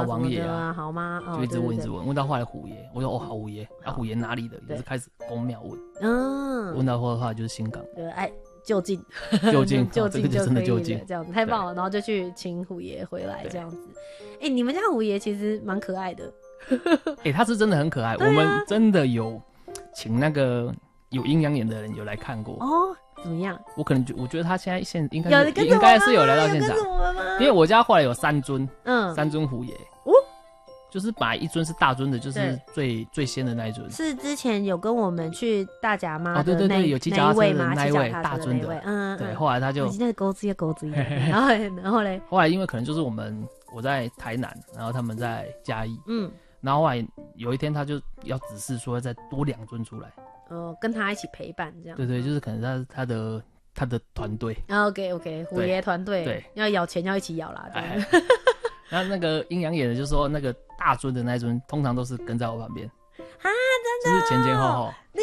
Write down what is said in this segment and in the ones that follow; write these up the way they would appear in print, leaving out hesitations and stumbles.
王爷啊，好吗？ 就一直问一直问，问到后来虎爷，我说哦好虎爷，虎爷哪里的？也是开始宫庙问，问到后来就是新港， 对，哎。就近就近就近就真的就近， 这样子太棒了，然后就去请虎爷回来这样子。哎，你们家虎爷其实蛮可爱的， 他是真的很可爱，我们真的有请那个有阴阳眼的人有来看过哦。怎么样？ 我觉得他现在应该是有来到现场，因为我家后来有3尊，3尊虎爷就是本来一尊是大尊的，就是最先的那一尊，是之前有跟我们去大甲妈的对，有骑脚踏车的那一位大尊的，对，后来他就那个钩子然后嘞， 后来因为可能就是我在台南，然后他们在嘉义，然后后来有一天他就要指示说再多2尊出来， 跟他一起陪伴这样， 对，就是可能他的团队 ，OK， 虎爷团队，对，要咬钱要一起咬啦，对。 那个阴阳眼的就说那个大尊的那一尊通常都是跟在我旁边啊，真的， 就是前后后， 厉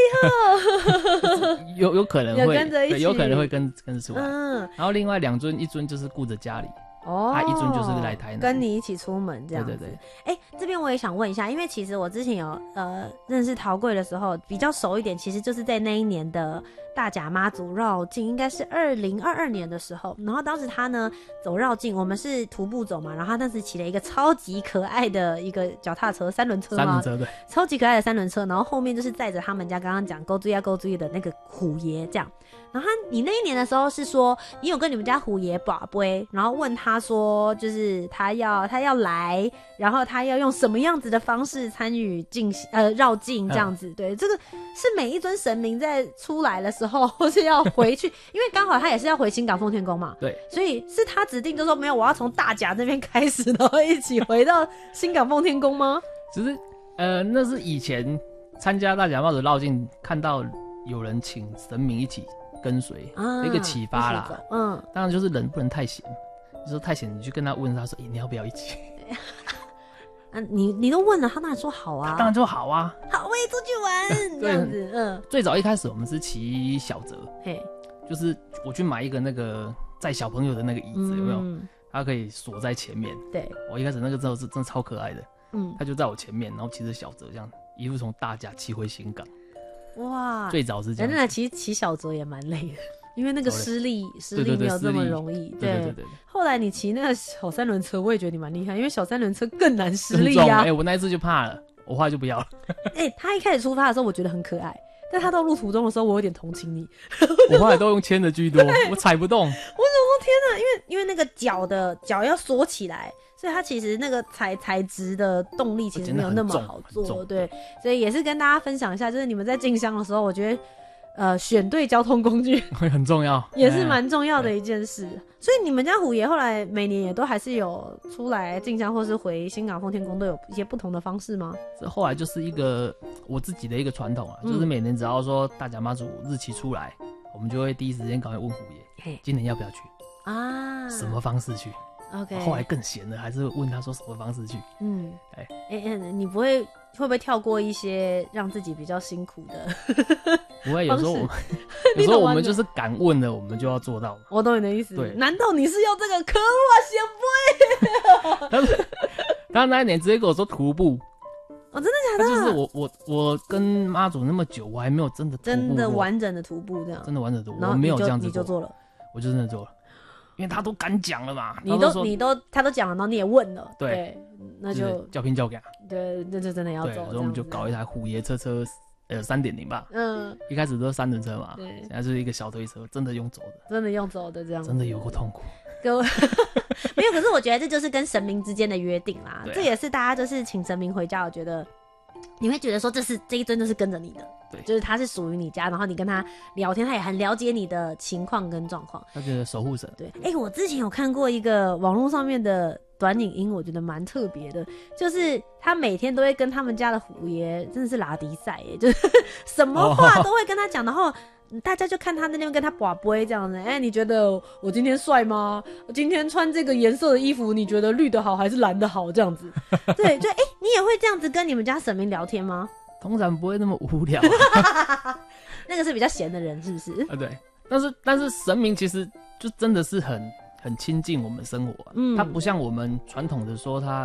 害， 有可能会跟着一起， 有可能会跟着出来，然后另外2尊，一尊就是顾着家里。一尊就是来台南跟你一起出门这样子。对，这边我也想问一下，因为其实我之前有认识陶贵的时候比较熟一点，其实就是在那一年的大甲妈祖绕境，应该是2022年的时候，然后当时他呢走绕境，我们是徒步走嘛，然后他当时骑了一个超级可爱的一个脚踏车3轮车嘛， 对， 超级可爱的3轮车，然后后面就是载着他们家刚刚讲勾追的那个虎爷这样。然后你那一年的时候是说你有跟你们家虎爷拔杯，然后问他说就是他要来，然后他要用什么样子的方式参与绕境这样子。对，这个是每一尊神明在出来的时候或是要回去因为刚好他也是要回新港奉天宫嘛， 对， 所以是他指定就说没有，我要从大甲那边开始然后一起回到新港奉天宫吗？ 只是那是以前参加大甲妈祖绕境看到有人请神明一起跟随，一个启发啦。当然就是人不能太闲，你说太闲，你去跟他问他说，你要不要一起？ 你都问了，他当然说好啊。 当然说好啊， 好，我也出去玩这样子。 最早一开始我们是骑小折，就是我去买一个那个载小朋友的那个椅子，有没有？它可以锁在前面。对，我一开始那个时候是真的超可爱的，他就在我前面，然后骑着小折这样一路从大甲骑回新港。哇，最早是这样。真的， 其实骑小折也蛮累的，因为那个施力没有这么容易。对。后来你骑那个小3轮车，我也觉得你蛮厉害，因为小3轮车更难施力啊。 我那一次就怕了，我后来就不要了。 他一开始出发的时候，我觉得很可爱。但他到路途中的时候，我有点同情你。 我后来都用牵的居多，我踩不动。我怎么说天哪？因为那个脚要缩起来，所以它其实那个材质的动力其实没有那么好做。对，所以也是跟大家分享一下，就是你们在进香的时候，我觉得选对交通工具会很重要， 也是蛮重要的一件事。所以你们家虎爷后来每年也都还是有出来进香，或是回新港奉天宫，都有一些不同的方式吗？ 这后来就是一个我自己的一个传统啊，就是每年只要说大甲妈祖日期出来，我们就会第一时间赶快问虎爷，今年要不要去啊？什么方式去？OK， 后来更闲了，还是问他说什么方式去。 你会不会跳过一些让自己比较辛苦的？ 不会，有时候我们就是敢问的，我们就要做到。 我懂你的意思。 对， 难道你是要这个？可恶啊，先不他那一年直接跟我说徒步。 真的假的？ 就是我跟妈祖那么久，我还没有真的完整的徒步这样。 真的完整的徒步，我没有这样子做。 你就做了， 我就真的做了。因为他都敢讲了嘛， 他都讲了，然后你也问了， 对， 那就叫拼叫赶， 对，那就真的要走。 所以我们就搞一台虎爷车3.0吧，一开始都是3轮车嘛，现在就是一个小推车，真的用走的这样， 真的有够痛苦。 没有，可是我觉得这就是跟神明之间的约定啦，这也是大家就是请神明回家，我觉得你会觉得说这一尊就是跟着你的。对，就是他是属于你家，然后你跟他聊天，他也很了解你的情况跟状况。 他觉得守护神。 对，我之前有看过一个网络上面的短影音，我觉得蛮特别的，就是他每天都会跟他们家的虎爷真的是拉迪赛耶，就是什么话都会跟他讲，然后大家就看他那边跟他拔杯这样子。你觉得我今天帅吗？我今天穿这个颜色的衣服，你觉得绿的好还是蓝的好？这样子。对，就你也会这样子跟你们家神明聊天吗？ 通常不会那么无聊。 那个是比较闲的人，是不是？ 对，但是神明其实就真的是很亲近我们生活，他不像我们传统的说他